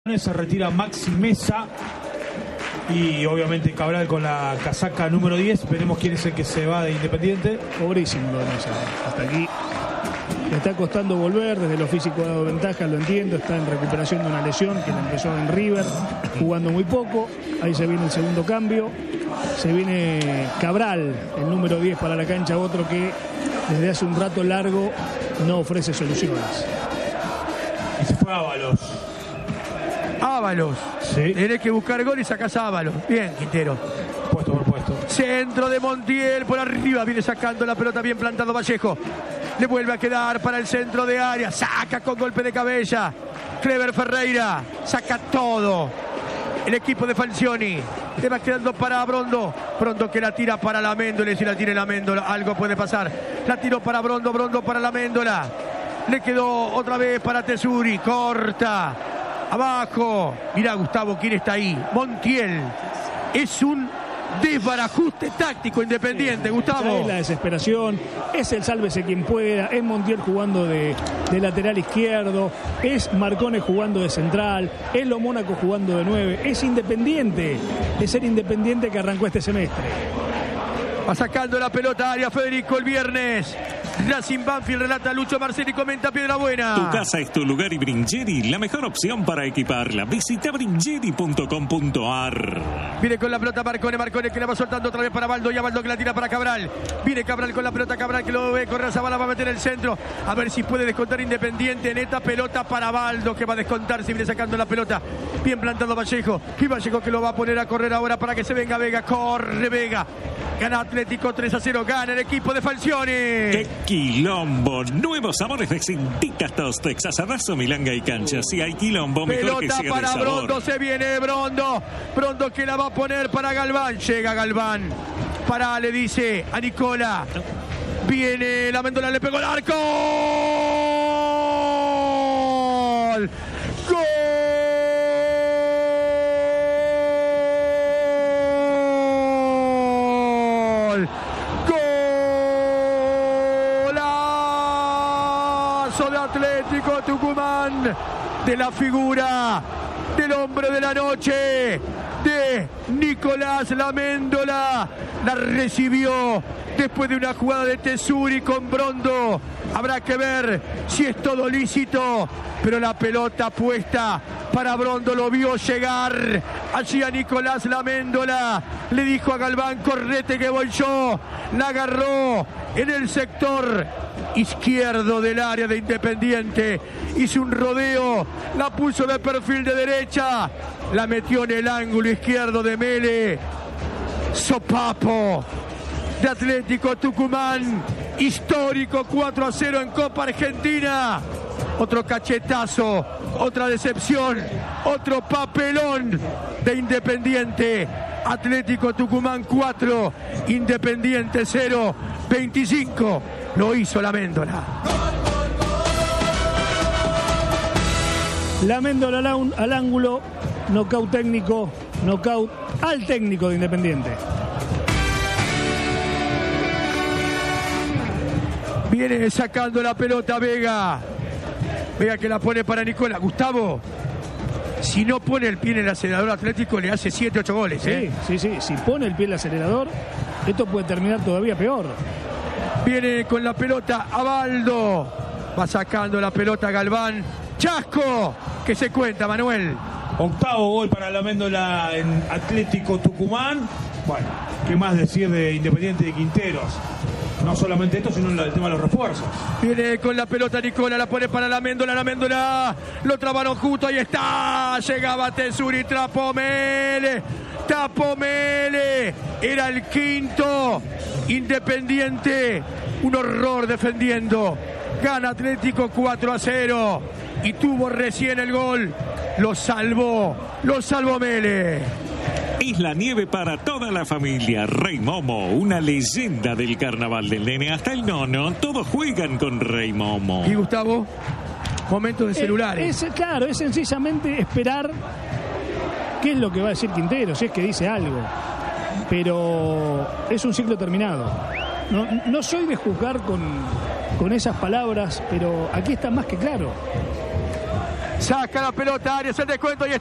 Se retira Maxi Mesa y obviamente Cabral con la casaca número 10. Veremos quién es el que se va de Independiente. Pobrísimo lo de Mesa. Hasta aquí le está costando volver. Desde lo físico ha dado ventaja, lo entiendo. Está en recuperación de una lesión que le empezó en River, jugando muy poco. Ahí se viene el segundo cambio. Se viene Cabral, el número 10 para la cancha. Otro que desde hace un rato largo no ofrece soluciones. Y se fue Ábalos. Sí. Tenés que buscar gol y sacás a Ábalos. Bien, Quintero. Puesto por puesto. Centro de Montiel por arriba. Viene sacando la pelota, bien plantado Vallejo. Le vuelve a quedar para el centro de área. Saca con golpe de cabeza. Clever Ferreira. Saca todo. El equipo de Falcioni. Le va quedando para Brondo. Brondo que la tira para la Méndola. Y si la tira la Méndola, algo puede pasar. La tiró para Brondo. Brondo para la Méndola. Le quedó otra vez para Tesuri. Corta. Abajo, mirá Gustavo, ¿quién está ahí? Montiel. Es un desbarajuste táctico Independiente, sí, Gustavo. Es la desesperación, es el sálvese quien pueda, es Montiel jugando de lateral izquierdo, es Marcone jugando de central, es Lo Mónaco jugando de 9, es Independiente, es el Independiente que arrancó este semestre. Va sacando la pelota a área Federico el viernes. Racing Banfield, relata Lucho Marceli, comenta Piedrabuena. Tu casa es tu lugar y Bringeri, la mejor opción para equiparla. Visita bringeri.com.ar. Viene con la pelota Marcone que la va soltando otra vez para Baldo, y a Baldo que la tira para Cabral. Viene Cabral con la pelota, Cabral que lo ve correr a Zabala, va a meter el centro. A ver si puede descontar Independiente en esta pelota para Baldo, que va a descontar si viene sacando la pelota. Bien plantado Vallejo. Y Vallejo que lo va a poner a correr ahora para que se venga Vega. Corre Vega. Gana Atlético 3-0, gana el equipo de Falcioni. ¡Qué quilombo! Nuevos sabores de Cintitas Tostex, asadazo, milanga y cancha. Si hay quilombo, mejor que pelota sea para de sabor. Brondo, se viene Brondo. Brondo que la va a poner para Galván. Llega Galván. Pará, le dice a Nicola. Viene la Méndola, le pegó el arco. ¡Gol! ¡Gol! De Atlético Tucumán, de la figura del hombre de la noche, de Nicolás La Méndola. La recibió después de una jugada de Tesuri con Brondo. Habrá que ver si es todo lícito, pero la pelota puesta para Brondo, lo vio llegar allí a Nicolás La Méndola. Le dijo a Galván, correte que voy yo. La agarró en el sector izquierdo del área de Independiente, hizo un rodeo, la puso de perfil de derecha, la metió en el ángulo izquierdo de Mele. Sopapo de Atlético Tucumán, histórico 4-0 en Copa Argentina. Otro cachetazo, otra decepción, otro papelón de Independiente. Atlético Tucumán 4, Independiente 0, 25. Lo hizo La Méndola. La Méndola al ángulo, nocaut técnico, nocaut al técnico de Independiente. Viene sacando la pelota Vega. Vega que la pone para Nicola. Gustavo, si no pone el pie en el acelerador Atlético, le hace 7-8 goles. Sí. Si pone el pie en el acelerador, esto puede terminar todavía peor. Viene con la pelota Abaldo. Va sacando la pelota Galván. Chasco, que se cuenta, Manuel. Octavo gol para La Méndola en Atlético Tucumán. Bueno, ¿qué más decir de Independiente de Quinteros? No solamente esto, sino el tema de los refuerzos. Viene con la pelota Nicola, la pone para La Méndola, lo trabaron justo, ahí está. Llegaba Tesuri, Tapomele, era el quinto. Independiente, un horror defendiendo. Gana Atlético 4-0 y tuvo recién el gol. Lo salvó Mele. Es la nieve para toda la familia. Rey Momo, una leyenda del carnaval del nene hasta el nono. Todos juegan con Rey Momo. Y Gustavo, momentos de celulares. Es sencillamente esperar qué es lo que va a decir Quintero, si es que dice algo. Pero es un ciclo terminado. No soy de juzgar con esas palabras, pero aquí está más que claro. Saca la pelota, Arias, el descuento y